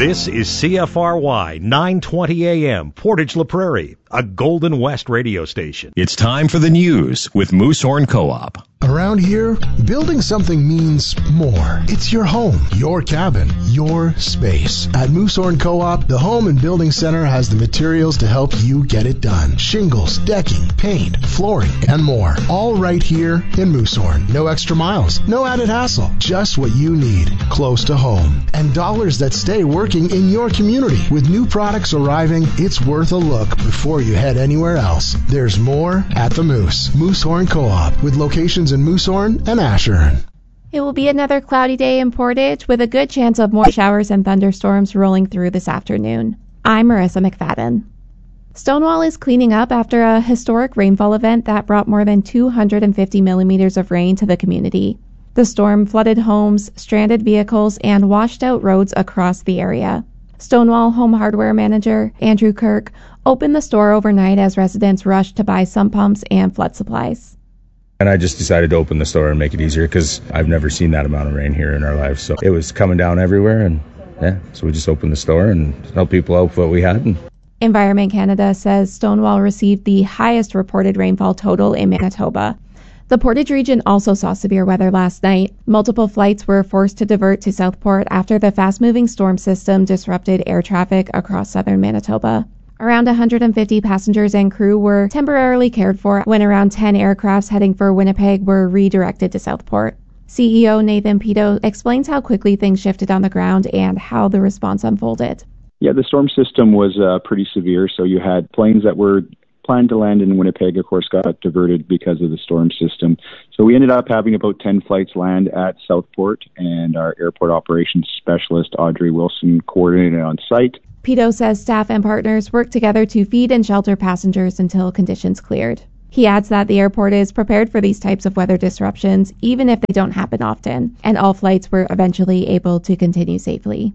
This is CFRY 920 AM, Portage La Prairie, a Golden West radio station. It's time for the news with Moosehorn Co-op. Around here, building something means more. It's your home, your cabin, your space. At Moosehorn Co-op, the Home and Building Center has the materials to help you get it done. Shingles, decking, paint, flooring, and more. All right here in Moosehorn. No extra miles, no added hassle. Just what you need, close to home. And dollars that stay working in your community. With new products arriving, it's worth a look before you head anywhere else. There's more at the Moose. Moosehorn Co-op, with locations in Moosehorn and Ashern. It will be another cloudy day in Portage with a good chance of more showers and thunderstorms rolling through this afternoon. I'm Marissa McFadden. Stonewall is cleaning up after a historic rainfall event that brought more than 250 millimeters of rain to the community. The storm flooded homes, stranded vehicles, and washed out roads across the area. Stonewall Home Hardware manager Andrew Kirk opened the store overnight as residents rushed to buy sump pumps and flood supplies. And I just decided to open the store and make it easier because I've never seen that amount of rain here in our lives. So it was coming down everywhere, and so we just opened the store and helped people out with what we had. Environment Canada says Stonewall received the highest reported rainfall total in Manitoba. The Portage region also saw severe weather last night. Multiple flights were forced to divert to Southport after the fast-moving storm system disrupted air traffic across southern Manitoba. Around 150 passengers and crew were temporarily cared for when around 10 aircrafts heading for Winnipeg were redirected to Southport. CEO Nathan Pito explains how quickly things shifted on the ground and how the response unfolded. Yeah, the storm system was pretty severe, so you had planes that were planned to land in Winnipeg, of course, got diverted because of the storm system. So we ended up having about 10 flights land at Southport, and our airport operations specialist, Audrey Wilson, coordinated on site. Pito says staff and partners worked together to feed and shelter passengers until conditions cleared. He adds that the airport is prepared for these types of weather disruptions, even if they don't happen often, and all flights were eventually able to continue safely.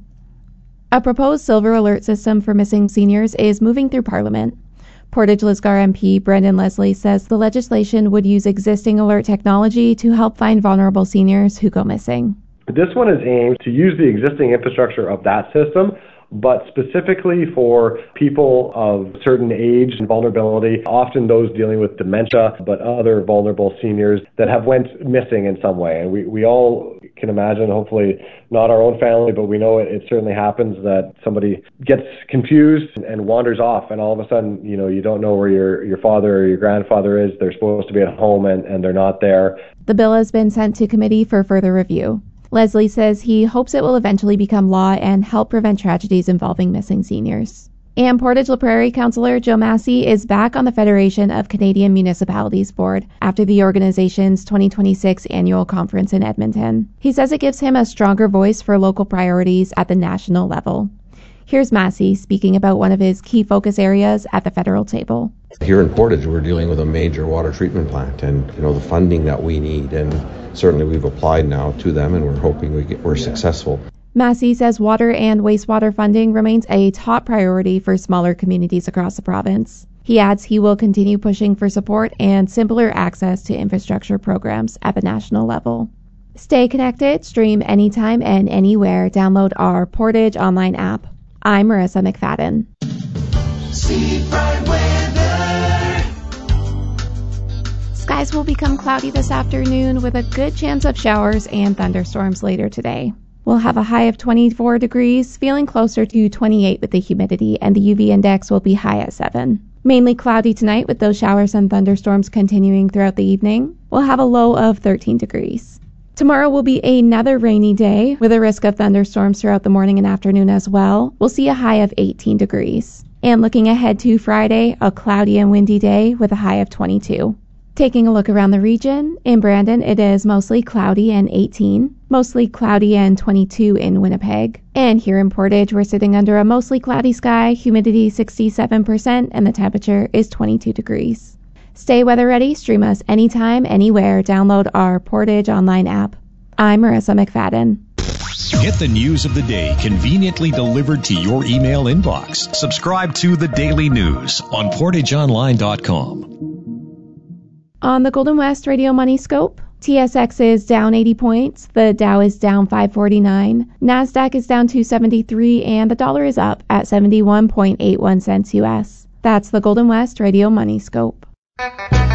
A proposed silver alert system for missing seniors is moving through Parliament. Portage Lisgar MP Brendan Leslie says the legislation would use existing alert technology to help find vulnerable seniors who go missing. This one is aimed to use the existing infrastructure of that system, but specifically for people of certain age and vulnerability, often those dealing with dementia, but other vulnerable seniors that have went missing in some way. And we all can imagine, hopefully not our own family, but we know it certainly happens that somebody gets confused and wanders off, and all of a sudden, you don't know where your father or your grandfather is. They're supposed to be at home and they're not there. The bill has been sent to committee for further review. Leslie says he hopes it will eventually become law and help prevent tragedies involving missing seniors. And Portage La Prairie Councillor Joe Massey is back on the Federation of Canadian Municipalities Board after the organization's 2026 annual conference in Edmonton. He says it gives him a stronger voice for local priorities at the national level. Here's Massey speaking about one of his key focus areas at the federal table. Here in Portage, we're dealing with a major water treatment plant and the funding that we need, and certainly we've applied now to them and we're hoping we're successful. Massey says water and wastewater funding remains a top priority for smaller communities across the province. He adds he will continue pushing for support and simpler access to infrastructure programs at the national level. Stay connected, stream anytime and anywhere. Download our Portage online app. I'm Marissa McFadden. Skies will become cloudy this afternoon with a good chance of showers and thunderstorms later today. We'll have a high of 24 degrees, feeling closer to 28 with the humidity, and the UV index will be high at 7. Mainly cloudy tonight with those showers and thunderstorms continuing throughout the evening. We'll have a low of 13 degrees. Tomorrow will be another rainy day with a risk of thunderstorms throughout the morning and afternoon as well. We'll see a high of 18 degrees. And looking ahead to Friday, a cloudy and windy day with a high of 22. Taking a look around the region, in Brandon it is mostly cloudy and 18, mostly cloudy and 22 in Winnipeg. And here in Portage, we're sitting under a mostly cloudy sky, humidity 67%, and the temperature is 22 degrees. Stay weather ready, stream us anytime, anywhere. Download our Portage online app. I'm Marissa McFadden. Get the news of the day conveniently delivered to your email inbox. Subscribe to The Daily News on portageonline.com. On the Golden West Radio Money Scope, TSX is down 80 points, the Dow is down 549, NASDAQ is down 273, and the dollar is up at 71.81 cents US. That's the Golden West Radio Money Scope.